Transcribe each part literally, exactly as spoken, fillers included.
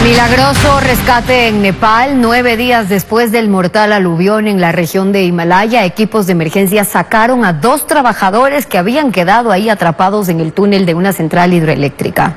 Milagroso rescate en Nepal. Nueve días después del mortal aluvión en la región de Himalaya, equipos de emergencia sacaron a dos trabajadores que habían quedado ahí atrapados en el túnel de una central hidroeléctrica.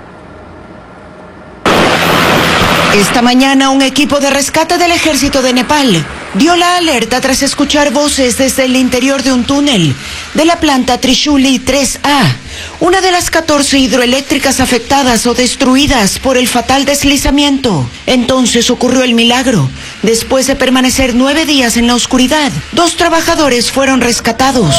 Esta mañana un equipo de rescate del ejército de Nepal dio la alerta tras escuchar voces desde el interior de un túnel de la planta Trishuli tres A, una de las catorce hidroeléctricas afectadas o destruidas por el fatal deslizamiento. Entonces ocurrió el milagro. Después de permanecer nueve días en la oscuridad, dos trabajadores fueron rescatados.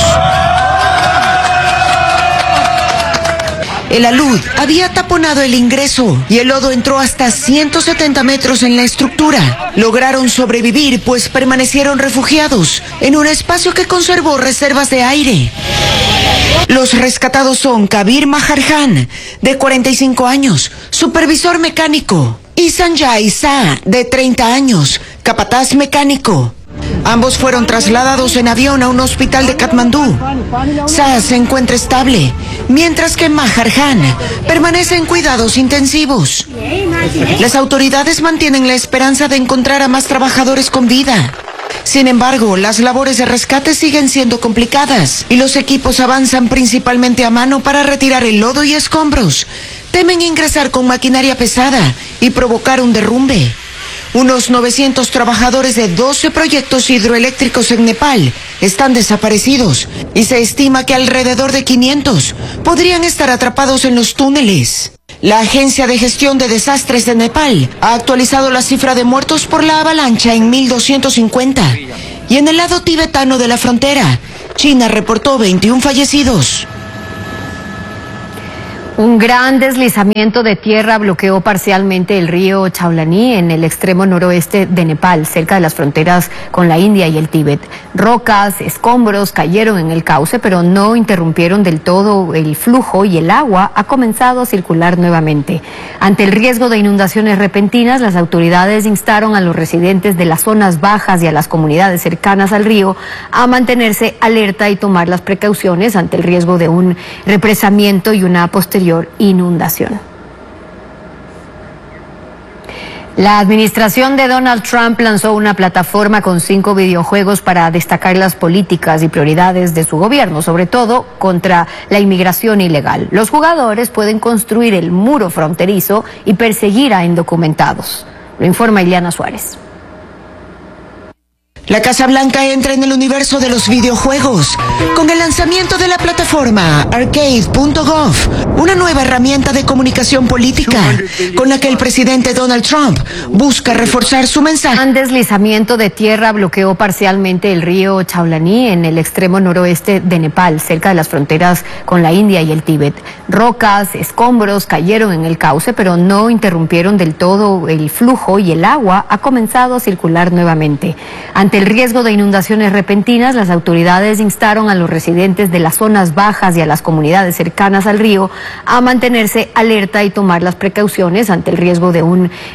El alud había taponado el ingreso y el lodo entró hasta ciento setenta metros en la estructura. Lograron sobrevivir pues permanecieron refugiados en un espacio que conservó reservas de aire. Los rescatados son Kabir Maharjan, de cuarenta y cinco años, supervisor mecánico, y Sanjay Shah, de treinta años, capataz mecánico. Ambos fueron trasladados en avión a un hospital de Katmandú. Shah se encuentra estable, mientras que Maharjan permanece en cuidados intensivos. Las autoridades mantienen la esperanza de encontrar a más trabajadores con vida. Sin embargo, las labores de rescate siguen siendo complicadas y los equipos avanzan principalmente a mano para retirar el lodo y escombros. Temen ingresar con maquinaria pesada y provocar un derrumbe. Unos novecientos trabajadores de doce proyectos hidroeléctricos en Nepal están desaparecidos y se estima que alrededor de quinientos podrían estar atrapados en los túneles. La Agencia de Gestión de Desastres de Nepal ha actualizado la cifra de muertos por la avalancha en mil doscientos cincuenta y en el lado tibetano de la frontera, China reportó veintiún fallecidos. Un gran deslizamiento de tierra bloqueó parcialmente el río Chaulani en el extremo noroeste de Nepal, cerca de las fronteras con la India y el Tíbet. Rocas, escombros cayeron en el cauce, pero no interrumpieron del todo el flujo y el agua ha comenzado a circular nuevamente. Ante el riesgo de inundaciones repentinas, las autoridades instaron a los residentes de las zonas bajas y a las comunidades cercanas al río a mantenerse alerta y tomar las precauciones ante el riesgo de un represamiento y una posterior inundación. La administración de Donald Trump lanzó una plataforma con cinco videojuegos para destacar las políticas y prioridades de su gobierno, sobre todo contra la inmigración ilegal. Los jugadores pueden construir el muro fronterizo y perseguir a indocumentados. Lo informa Ileana Suárez. La Casa Blanca entra en el universo de los videojuegos con el lanzamiento de la plataforma arcade punto gov, una nueva herramienta de comunicación política con la que el presidente Donald Trump busca reforzar su mensaje. Un deslizamiento de tierra bloqueó parcialmente el río Chaulani en el extremo noroeste de Nepal, cerca de las fronteras con la India y el Tíbet. Rocas, escombros cayeron en el cauce, pero no interrumpieron del todo el flujo y el agua ha comenzado a circular nuevamente. Ante el riesgo de inundaciones repentinas, las autoridades instaron a los residentes de las zonas bajas y a las comunidades cercanas al río a mantenerse alerta y tomar las precauciones ante el riesgo de un